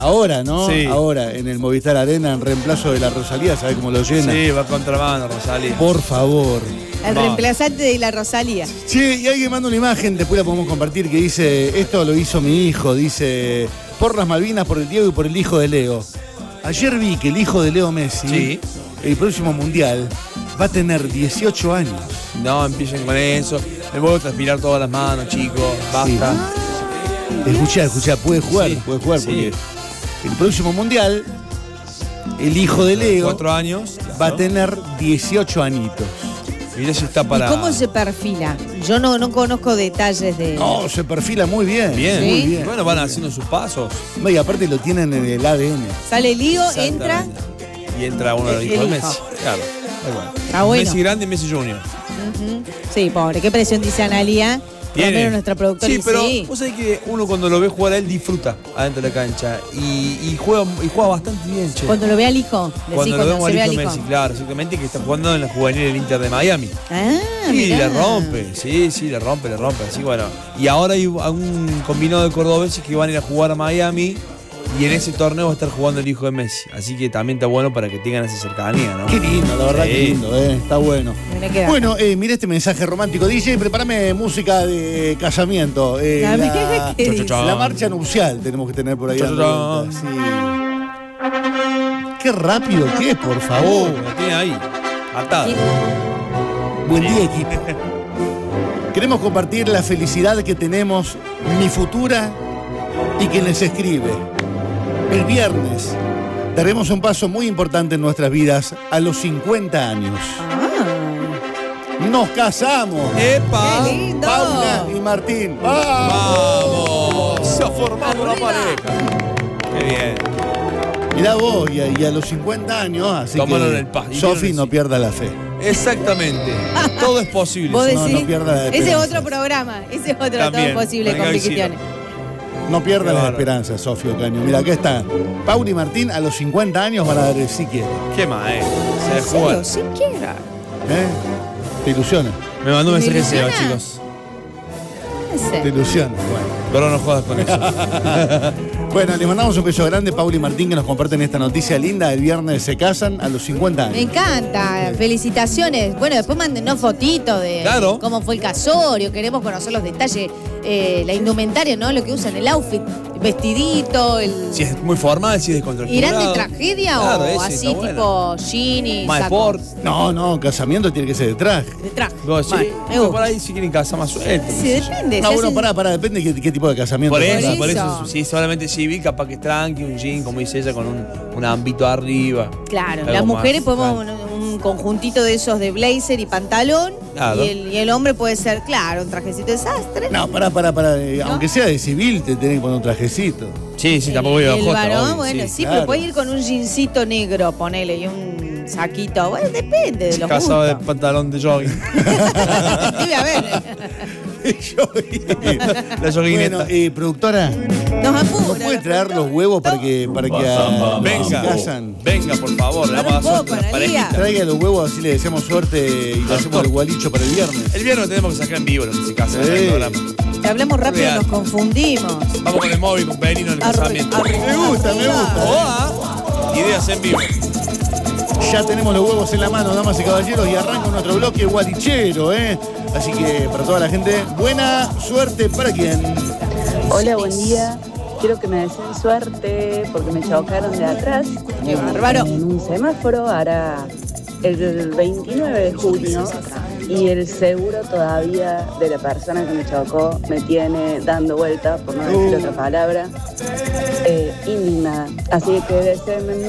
Ahora, ¿no? Sí. Ahora, en el Movistar Arena, en reemplazo de la Rosalía, ¿sabés cómo lo llena? Sí, va contrabando, Rosalía. Por favor. El reemplazante de la Rosalía. Sí, y alguien manda una imagen, después la podemos compartir, que dice, esto lo hizo mi hijo, dice, por las Malvinas, por el Diego y por el hijo de Leo. Ayer vi que el hijo de Leo Messi, Sí. el próximo Mundial, va a tener 18 años. No, empiecen con eso. Me vuelvo a transpirar todas las manos, chicos. Basta. Escuchá, puede jugar, Sí, sí. porque el próximo Mundial, el hijo de Leo 4 años. va a tener 18 añitos. Mirá si está para. ¿Y cómo se perfila? Yo no conozco detalles de... No, se perfila muy bien. Bien, muy ¿Sí? bien. Bueno, van haciendo sus pasos. No, y aparte lo tienen en el ADN. Sale Lío, entra... Y entra uno de los El hijos de hijo. Messi. Claro. Igual. Ah, bueno. Messi grande y Messi junior. Ujú. Sí, pobre, qué presión dice Analía. Por lo menos nuestra productora. Sí, dice, pero sí. vos sabés que uno cuando lo ve jugar a él disfruta adentro de la cancha. Y juega bastante bien, che. Cuando lo ve al hijo. Decís, Cuando lo vemos se al ve hijo al de hijo. Messi, claro, exactamente, que está jugando en la juvenil del Inter de Miami. Ah, Y mirá. le rompe, sí, le rompe. Así bueno. Y ahora hay un combinado de cordobeses que van a ir a jugar a Miami. Y en ese torneo va a estar jugando el hijo de Messi. Así que también está bueno para que tengan esa cercanía, ¿no? Qué lindo, la verdad, Sí. qué lindo, está bueno. Me queda. Bueno, mira este mensaje romántico. DJ, prepárame música de casamiento. A ver, ¿qué Chau, dice? chau, chau. La marcha nupcial tenemos que tener por ahí. Chau, dando chau, vueltas, sí. Qué rápido que es, por favor. Lo tiene ahí, atado. Buen día, equipo. Queremos compartir la felicidad que tenemos, mi futura y quien les escribe. El viernes daremos un paso muy importante en nuestras vidas a los 50 años. Ah, Nos casamos. ¡Epa! ¡Qué lindo! Paula y Martín. ¡Vamos! ¡Vamos! Se ha formado una Arriba. pareja. ¡Qué bien! Mirá vos, y a los 50 años, así Tomaron que el paso. Sofi no pierda la fe. Exactamente. Todo es posible. ¿Vos No, decís? no pierda la Ese es esperanza. otro programa. Ese es otro También, todo posible venga, con Vicky decilo. Tione. No pierda Qué las bárbaro. esperanzas, Sofi Ocaño. Mira, acá está. Paula y Martín a los 50 años van a dar el sí quiero. ¿Qué más, Se ¿En de serio? jugar. Siquiera. ¿Te ilusiona? Me mandó un ¿Me mensaje Seba, ilusiona? chicos. Te ilusiona. Pero no jodas con eso. Bueno, les mandamos un beso grande, Paula y Martín, que nos comparten esta noticia linda. El viernes se casan a los 50 Me años. encanta, felicitaciones. Bueno, después mándenos fotitos de Claro. cómo fue el casorio, queremos conocer los detalles, la indumentaria, ¿no? Lo que usan, el outfit, vestidito, el... Si es muy formal, si es descontracturado. ¿Irán de tragedia Claro, o ese así está tipo jean y Más saco? sport. No, casamiento tiene que ser de traje. De traje. Vos Bueno, sí, me pero gusta. por ahí si quieren casar más suelto. Sí, depende. No, se bueno, hacen- pará, depende de qué tipo de casamiento. Por ¿verdad? eso, eso. si es solamente civil, capaz que es tranqui, un jean, como dice ella, con un ámbito arriba. Claro, Algo las mujeres más, podemos un conjuntito de esos de blazer y pantalón. Claro. Y el hombre puede ser, claro, un trajecito de sastre. No, pará. Aunque sea de civil, te tenés que poner un trajecito. Sí, tampoco voy a El Jota, varón, obvio, bueno, sí, claro. pero puede ir con un jeansito negro, ponele, y un saquito. Bueno, depende de los Casado de gustos. pantalón de jogging. Debe haber. La joguineta. Bueno, productora, Nos ¿nos apura. puede traer los huevos para que Venga, se casan? venga, por favor, le Para vamos a un hacer poco, una Analia. parejita. Traiga los huevos, así le deseamos suerte y le hacemos el gualicho para el viernes. El viernes tenemos que sacar en vivo los que se casan en Sí. el programa. Si hablamos rápido Real. nos confundimos. Vamos con el móvil, con Penino en el Arre, casamiento. arre. Me gusta. Oa, ideas en vivo. Ya tenemos los huevos en la mano, damas y caballeros, y arranca nuestro bloque gualichero, ¿eh? Así que para toda la gente, buena suerte para quien. Hola, buen día. Quiero que me deseen suerte porque me chocaron de atrás. Qué bárbaro. En un semáforo hará el 29 de junio y el seguro todavía de la persona que me chocó me tiene dando vuelta, por no decir otra palabra, indignada. Así que deseenme